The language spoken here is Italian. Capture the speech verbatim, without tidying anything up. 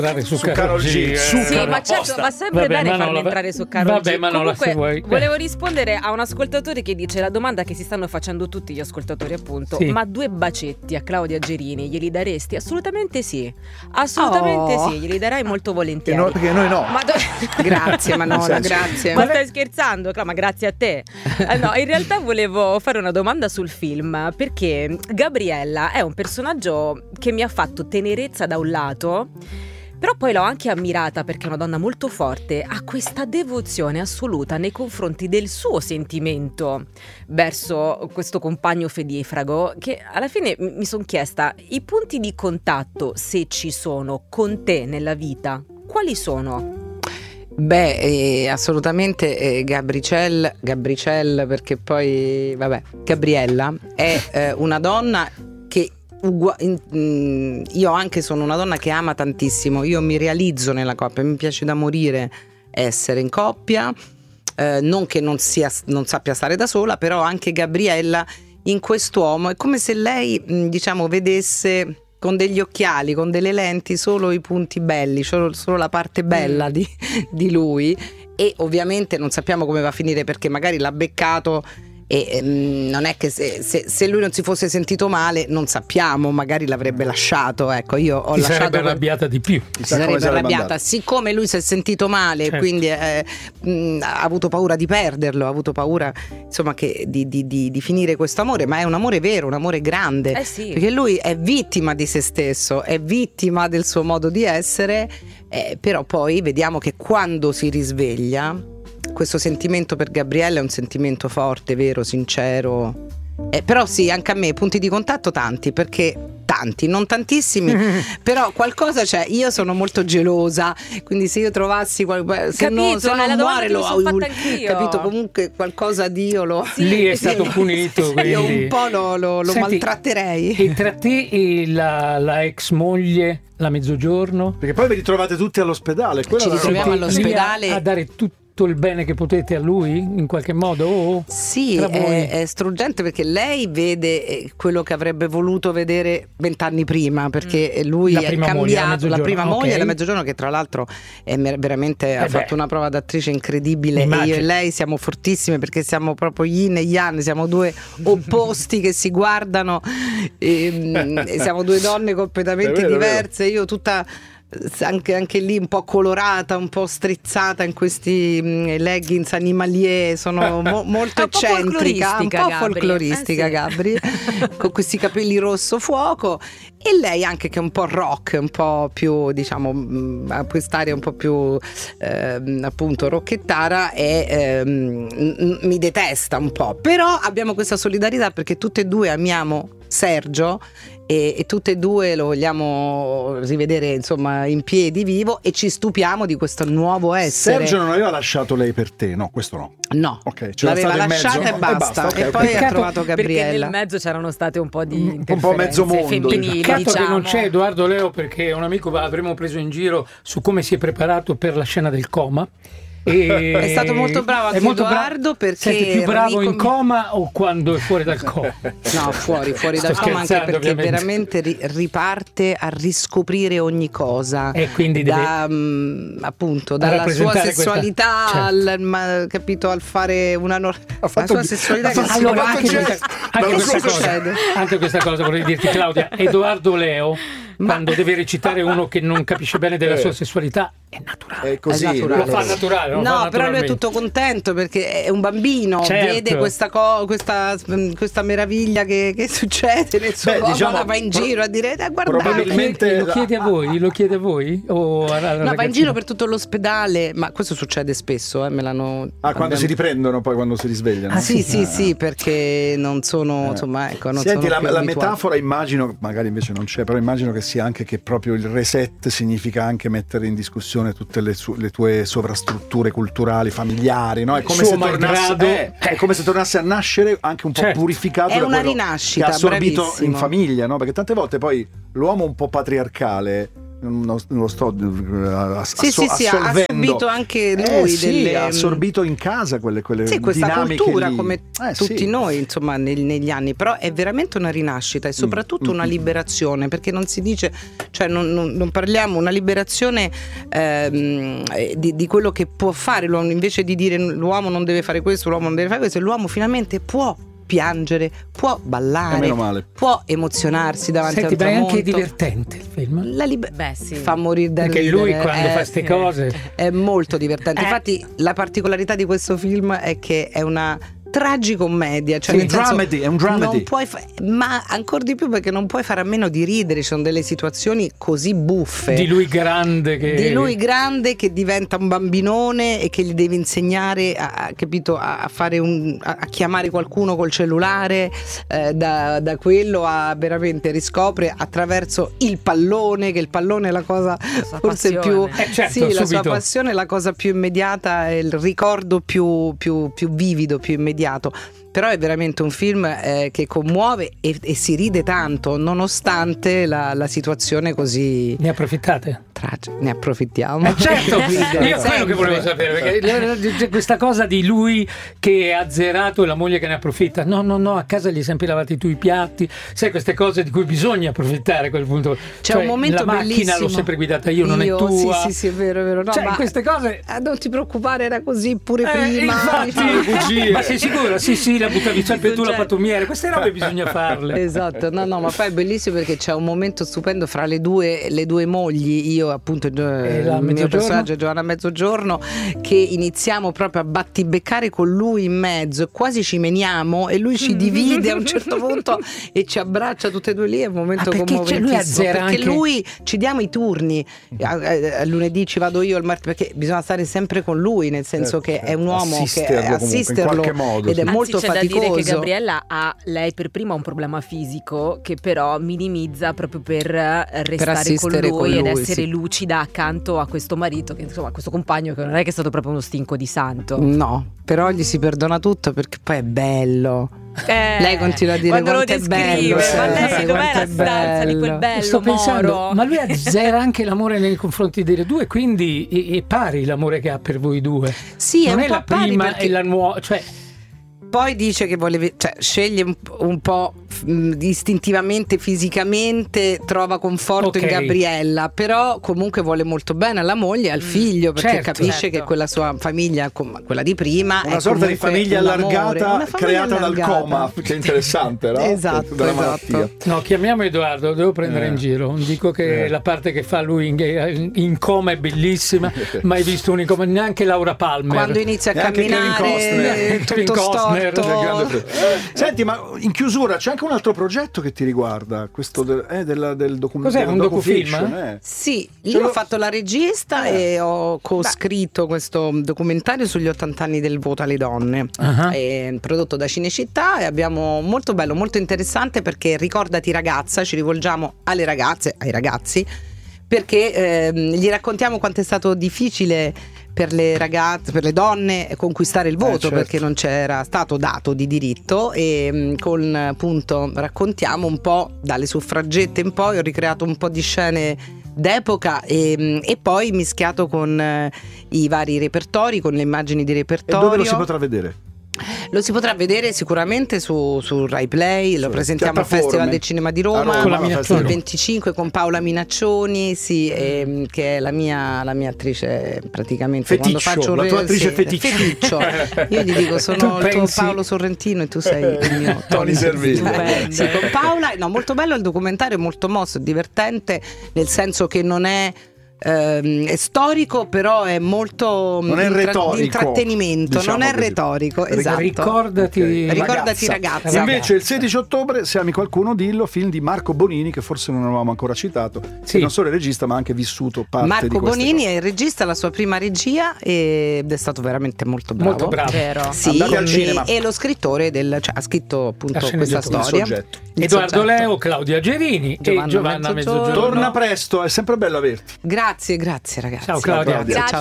Su, su Karol G, sì, ma certo, va sempre vabbè, bene farmi entrare su Karol G. Vabbè, ma non Comunque, se vuoi. volevo rispondere a un ascoltatore che dice la domanda che si stanno facendo tutti gli ascoltatori, appunto. Sì. Ma due bacetti a Claudia Gerini glieli daresti? Assolutamente sì. Assolutamente oh. sì, glieli darai molto volentieri. No, perché noi no. Ma do... Grazie Manola, grazie. Ma stai scherzando? Ma grazie a te. Eh, no, in realtà volevo fare una domanda sul film, perché Gabriella è un personaggio che mi ha fatto tenerezza da un lato, però poi l'ho anche ammirata perché è una donna molto forte, ha questa devozione assoluta nei confronti del suo sentimento verso questo compagno fedifrago, che alla fine mi sono chiesta i punti di contatto, se ci sono, con te nella vita, quali sono? Beh, eh, assolutamente eh, Gabricel, Gabricel perché poi, vabbè, Gabriella è eh, una donna che io anche sono una donna che ama tantissimo, io mi realizzo nella coppia, mi piace da morire essere in coppia, eh, non che non, sia, non sappia stare da sola, però anche Gabriella in quest'uomo è come se lei, diciamo, vedesse con degli occhiali, con delle lenti solo i punti belli, solo, solo la parte bella di, di lui, e ovviamente non sappiamo come va a finire perché magari l'ha beccato. E um, non è che se, se, se lui non si fosse sentito male, non sappiamo, magari l'avrebbe lasciato. Ecco, io ho si lasciato. sarebbe arrabbiata di più. Si sarebbe arrabbiata. Siccome lui si è sentito male, certo. quindi eh, mh, ha avuto paura di perderlo, ha avuto paura, insomma, che di, di, di, di finire questo amore, ma è un amore vero, un amore grande. Eh sì. Perché lui è vittima di se stesso, è vittima del suo modo di essere, eh, però poi vediamo che quando si risveglia. Questo sentimento per Gabriella è un sentimento forte, vero, sincero. Eh, però sì, anche a me punti di contatto tanti, perché tanti, non tantissimi, però qualcosa c'è. Io sono molto gelosa, quindi se io trovassi qual... se, capito, no, se non muore lo ho capito, comunque qualcosa di io lo sì, lì è stato punito, quindi io un po' lo, lo, lo Senti, maltratterei. E tra te e la, la ex moglie, la Mezzogiorno, perché poi vi ritrovate tutti all'ospedale, ci ritroviamo all'ospedale a, a dare tutto il bene che potete a lui in qualche modo? Oh, sì, è, è struggente perché lei vede quello che avrebbe voluto vedere vent'anni prima, perché lui la è prima cambiato, moglie, la prima okay. moglie, la Mezzogiorno, che tra l'altro è veramente eh ha beh. fatto una prova d'attrice incredibile. Immagino. E io e lei siamo fortissime perché siamo proprio yin e yang, siamo due opposti che si guardano e, e siamo due donne completamente vero, diverse. Io tutta Anche, anche lì un po' colorata, un po' strizzata in questi mh, leggings animalier, sono mo- molto eccentrica, un po' folcloristica Gabri, eh sì. Con questi capelli rosso fuoco, e lei anche che è un po' rock, un po' più, diciamo, ha quest'area un po' più eh, appunto rocchettara, e eh, m- mi detesta un po', però abbiamo questa solidarietà perché tutte e due amiamo Sergio e, e tutte e due lo vogliamo rivedere, insomma, in piedi, vivo, e ci stupiamo di questo nuovo essere. Sergio non aveva lasciato lei per te, no? Questo no. No, okay, l'aveva lasciata e basta, e, basta okay, e okay. poi ha trovato Gabriella. Perché nel mezzo c'erano state un po' di un po' mezzo mondo femminili, peccato diciamo. che non c'è Edoardo Leo, perché un amico l'avremmo preso in giro su come si è preparato per la scena del coma. E è stato molto bravo anche molto Edoardo, perché senti, più bravo ricom... in coma o quando è fuori dal coma? No, fuori, fuori dal coma, anche perché ovviamente. veramente ri- riparte a riscoprire ogni cosa, e quindi deve da, mh, appunto dalla sua sessualità questa... al, ma, capito, al fare una no... ha fatto la sua sessualità che allora, anche, questa, anche, questa cosa, anche questa cosa vorrei dirti, Claudia. Edoardo Leo, ma... quando deve recitare uno che non capisce bene della sua sessualità, è naturale, è così, è naturale. Lo fa naturale, lo no, fa però lui è tutto contento perché è un bambino, certo. vede questa, co- questa, questa meraviglia che, che succede nel suo corpo, diciamo, va in giro a dire eh, guardate, probabilmente lo chiede a voi, lo chiede a voi o a, no, va in giro per tutto l'ospedale, ma questo succede spesso, eh, me l'hanno ah quando abbiamo... si riprendono, poi quando si risvegliano. Ah sì sì ah. sì, perché non sono eh. insomma, ecco, non Senti, sono la, la metafora metafora, immagino, magari invece non c'è, però immagino che sia anche che proprio il reset significa anche mettere in discussione tutte le, su, le tue sovrastrutture culturali, familiari, no? È come, se tornasse, eh, è come se tornasse a nascere anche un po' certo. purificato, è da una quello rinascita, che ha assorbito bravissimo. in famiglia, no? Perché tante volte poi l'uomo un po' patriarcale non, non lo sto uh, sì, asso- sì, sì, ha subito anche lui eh, sì, delle... ha assorbito in casa quelle, quelle sì, questa cultura lì. come eh, tutti sì. noi insomma negli, negli anni, però è veramente una rinascita e soprattutto mm. una liberazione, perché non si dice, cioè non, non, non parliamo una liberazione ehm, di, di quello che può fare l'uomo, invece di dire l'uomo non deve fare questo, l'uomo non deve fare questo, l'uomo finalmente può piangere, può ballare, può emozionarsi davanti Senti, a un tramonto. È anche divertente il film. La liber- Beh, sì. Fa morire da perché ridere. lui quando eh, fa queste cose è molto divertente. Eh. Infatti la particolarità di questo film è che è una tragicommedia, cioè sì, nel senso, dramedy, è un dramedy. Non puoi fa- ma ancora di più perché non puoi fare a meno di ridere, ci sono delle situazioni così buffe di lui grande che di lui grande che diventa un bambinone e che gli devi insegnare a, capito, a fare un, a chiamare qualcuno col cellulare, eh, da, da quello a veramente riscopre attraverso il pallone, che il pallone è la cosa la forse passione. più eh, certo, sì, la subito. sua passione è la cosa più immediata, è il ricordo più, più, più vivido, più immediato. Però è veramente un film eh, che commuove e, e si ride tanto nonostante la, la situazione così. Ne approfittate? Tragica, ne approfittiamo. Eh certo, io quello che volevo sapere, perché questa cosa di lui che è azzerato e la moglie che ne approfitta, no no no, a casa gli hai sempre lavati tu i piatti, sai, queste cose di cui bisogna approfittare a quel punto. C'è cioè, un momento la macchina bellissimo. l'ho sempre guidata io, non io, è tua. Sì sì sì, è vero, è vero. No, cioè, ma queste cose eh, non ti preoccupare, era così pure eh, prima. infatti, ma sei sicura? Sì sì, la buttavi sempre tu la pattumiera, queste robe bisogna farle. Esatto, no no, ma poi è bellissimo perché c'è un momento stupendo fra le due le due mogli, io appunto e la il mio personaggio è Giovanna Mezzogiorno, che iniziamo proprio a battibeccare con lui in mezzo, quasi ci meniamo e lui ci divide a un certo punto e ci abbraccia tutte e due lì, è un momento ah, commoventissimo lui azzera perché anche... lui ci diamo i turni, a, a, a lunedì ci vado io, al martedì, perché bisogna stare sempre con lui, nel senso certo, che è un uomo assisterlo, che assisterlo in modo, ed sì. è molto Anzi, c'è faticoso. da dire che Gabriella ha, lei per prima, un problema fisico che però minimizza proprio per restare per con, lui con lui ed essere sì. lucida accanto a questo marito, che insomma questo compagno che non è che è stato proprio uno stinco di santo. No, però gli si perdona tutto perché poi è bello. Eh, lei continua a dire quanto è bello, ma lei sì, dov'è la stanza di quel bello sto pensando, moro? ma lui azzera anche l'amore nei confronti delle due, quindi è, è pari l'amore che ha per voi due. Sì, non è, è la prima perché... e la nuova, cioè poi dice che vuole, cioè, sceglie un, un po' mh, istintivamente, fisicamente, trova conforto okay. in Gabriella, però comunque vuole molto bene alla moglie e al figlio, perché certo, capisce certo. che quella sua famiglia, quella di prima, una è sorta di famiglia allargata una famiglia creata allargata. dal coma, che è interessante, no? Esatto, dalla esatto. malattia. No, chiamiamo Edoardo, lo devo prendere eh. in giro. Dico che eh. la parte che fa lui in, in coma è bellissima, mai visto un in coma, neanche Laura Palmer. Quando inizia a neanche camminare tutto storto. Senti, ma in chiusura c'è anche un altro progetto che ti riguarda, questo del, eh, del, del documentario. Cos'è, un docufilm? Eh? Sì, io lo... ho fatto la regista eh. e ho co-scritto Beh. questo documentario sugli ottanta anni del voto alle donne, uh-huh. è prodotto da Cinecittà e abbiamo molto bello, molto interessante perché ricordati ragazza, ci rivolgiamo alle ragazze, ai ragazzi, perché eh, gli raccontiamo quanto è stato difficile per le ragazze, per le donne conquistare il voto, eh, certo. perché non c'era stato dato di diritto e con appunto raccontiamo un po' dalle suffragette in poi, ho ricreato un po' di scene d'epoca e, e poi mischiato con eh, i vari repertori, con le immagini di repertorio. E dove lo si potrà vedere? Lo si potrà vedere sicuramente su, su Rai Play, lo sì, presentiamo al Festival del Cinema di Roma, Roma il venticinque con Paola Minaccioni, sì, e, che è la mia, la mia attrice praticamente. Feticcio, quando faccio un la tua attrice sì, feticcio. feticcio. Io gli dico sono il tuo Paolo Sorrentino e tu sei il mio Tony Servillo. Sì, con Paola, no, molto bello il documentario, è molto mosso, è divertente, nel senso che non è Ehm, è storico, però è molto non è retorico, di intrattenimento, diciamo non è così. retorico, esatto. Ricordati, okay. Ricordati ragazza. ragazza. Invece il sedici ottobre, se ami qualcuno dillo, film di Marco Bonini, che forse non avevamo ancora citato, sì. che non solo è regista ma ha anche vissuto parte Marco di queste Bonini cose. è il regista, la sua prima regia ed è stato veramente molto bravo, molto bravo. Vero. Sì, Andate al cinema. E, e lo scrittore del, cioè, ha scritto appunto questa storia, il il Edoardo soggetto. Leo, Claudia Gerini Giovanna e Giovanna Mezzogiorno. Torna presto, è sempre bello averti. Grazie, grazie ragazzi. Ciao Claudia. Ciao, Claudia. Ciao.